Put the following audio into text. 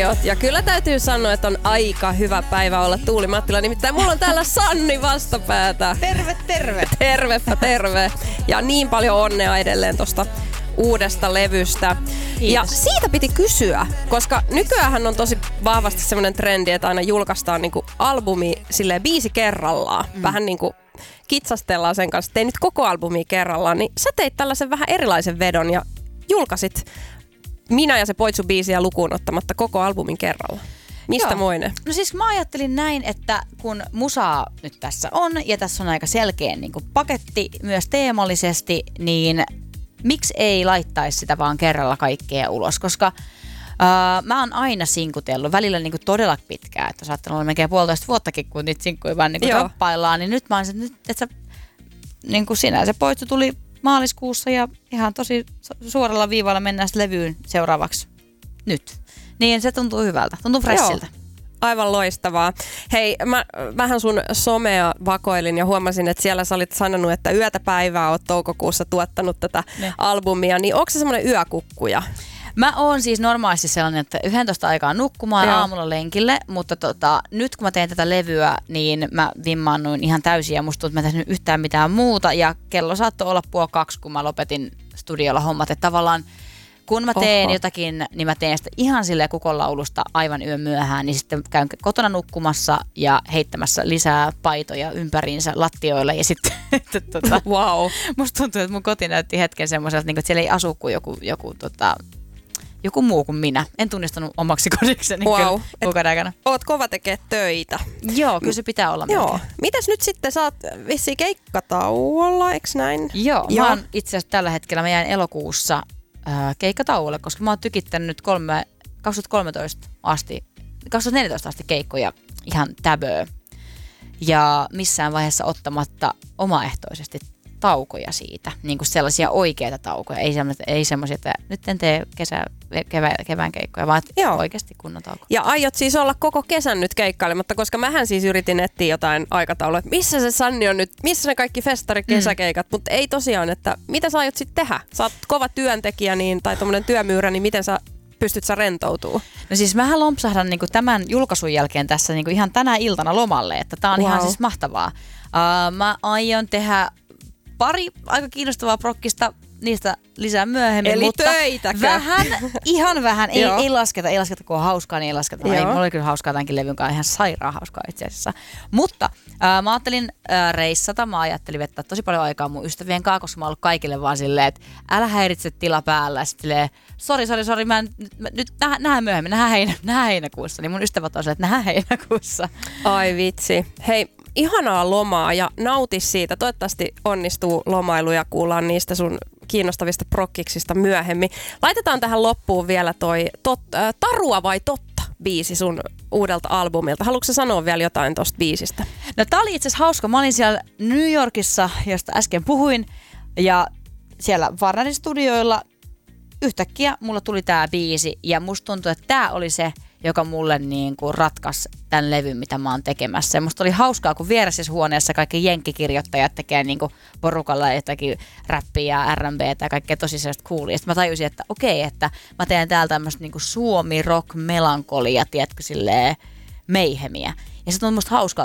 huomiot. Ja kyllä täytyy sanoa, että on aika hyvä päivä olla Tuuli Mattila. Nimittäin mulla on täällä Sanni vastapäätä. Terve, terve. Tervepä terve. Ja niin paljon onnea edelleen tosta uudesta levystä. Kiitos. Ja siitä piti kysyä, koska nykyäänhän on tosi vahvasti semmoinen trendi, että aina julkaistaan niinku albumi silleen biisi kerrallaan. Vähän niinku kitsastellaan sen kanssa, tein nyt koko albumia kerrallaan, niin sä teit tällaisen vähän erilaisen vedon ja julkaisit Minä ja se Poitsu-biisiä lukuun ottamatta koko albumin kerralla. Mistä moinen? No siis mä ajattelin näin, että kun musaa nyt tässä on ja tässä on aika selkeä niin kuin paketti myös teemallisesti, niin miksi ei laittaisi sitä vaan kerralla kaikkea ulos, koska mä oon aina sinkutellut välillä niin kuin todella pitkään, että saattanut olla melkein 1,5 vuottakin, kun niitä sinkkuja vaan niin kuin rappaillaan, niin nyt mä oon se, että niin kuin sinä se Poitsu tuli maaliskuussa ja ihan tosi suoralla viivalla mennään levyyn seuraavaksi nyt. Niin se tuntuu hyvältä, tuntuu freshiltä. Aivan loistavaa. Hei, mä vähän sun somea vakoilin ja huomasin, että siellä sä olit sanonut, että yötä päivää oot toukokuussa tuottanut tätä albumia, niin onko se semmoinen yökukkuja? Mä oon siis normaalisti sellainen, että 11 aikaa nukkumaan ja aamulla lenkille, mutta nyt kun mä teen tätä levyä, niin mä vimmaannuin ihan täysin ja musta tuntuu, että mä en tehnyt yhtään mitään muuta ja kello saattoi olla 1:30, kun mä lopetin studiolla hommat, että tavallaan kun mä teen jotakin, niin mä teen sitä ihan silleen kukonlaulusta aivan yön myöhään, niin sitten käyn kotona nukkumassa ja heittämässä lisää paitoja ympäriinsä lattioille ja sitten wow. Musta tuntuu, että mun koti näytti hetken semmoiselta, että siellä ei asu kuin joku muu kuin minä. En tunnistanut omaksi kodikseni kuukauden aikana. Oot kova tekee töitä. Joo, kyllä se pitää olla. Joo. Mitäs nyt sitten, sä oot vissiin keikkatauolla, eks näin? Joo, mä oon itse asiassa tällä hetkellä, mä jäin elokuussa keikkatauolle, koska mä oon tykittänyt nyt 2013 asti, 2014 asti keikkoja ihan täböö. Ja missään vaiheessa ottamatta omaehtoisesti taukoja siitä, niin kuin sellaisia oikeita taukoja, ei semmoisia, että nyt en tee kevään keikkoja, vaan oikeasti kunnon taukoja. Ja aiot siis olla koko kesän nyt keikkailematta, koska mähän siis yritin etsiä jotain aikataulua, että missä se Sanni on nyt, missä ne kaikki festarikesäkeikat, mutta ei tosiaan, että mitä sä aiot sitten tehdä? Sä oot kova työntekijä tai tommonen työmyyrä, niin miten sä pystyt sä rentoutumaan? No siis mähän lompsahdan niinku tämän julkaisun jälkeen tässä niinku ihan tänä iltana lomalle, että tää on ihan siis mahtavaa. Mä aion tehdä pari aika kiinnostavaa prokkista, niistä lisää myöhemmin. Eli mutta töitäkö? Ihan vähän. Ei lasketa, kun on hauskaa, niin ei lasketa. Mulla oli kyllä hauskaa tämänkin levyn kanssa, ihan sairaan hauskaa itse asiassa. Mutta mä ajattelin reissata, mä ajattelin vettää tosi paljon aikaa mun ystävien kanssa, koska mä oon ollut kaikille vaan silleen, että älä häiritse tila päällä. Sitten sori, mä nyt nähdään myöhemmin, nähdään heinäkuussa. Niin mun ystävät on silleen, että nähdään heinäkuussa. Ai vitsi. Hei, ihanaa lomaa ja nauti siitä. Toivottavasti onnistuu lomailu ja kuullaan niistä sun kiinnostavista prokkiksista myöhemmin. Laitetaan tähän loppuun vielä toi Tarua vai totta -biisi sun uudelta albumilta. Haluatko sä sanoa vielä jotain tosta biisistä? No tää oli itse asiassa hauska. Mä olin siellä New Yorkissa, josta äsken puhuin, ja siellä Warnerin studioilla yhtäkkiä mulla tuli tää biisi ja musta tuntui, että tää oli se, joka mulle niin kuin ratkaisi tämän levyn, mitä mä oon tekemässä. Ja musta oli hauskaa, kun vieressä huoneessa kaikki jenkkikirjoittajat tekee niin kuin porukalla jotakin räppiä ja R&Btä ja kaikkea tosi sellaista coolia. Sitten mä tajusin, että okei, että mä teen täällä tämmöistä niin kuin suomi rock melankolia, tiedätkö, silleen meihemiä. Ja sitten on musta hauskaa,